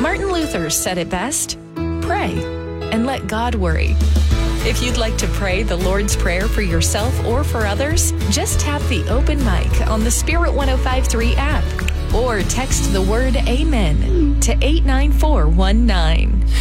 Martin Luther said it best: pray and let God worry. If you'd like to pray the Lord's Prayer for yourself or for others, just tap the open mic on the Spirit 105.3 app or text the word AMEN to 89419.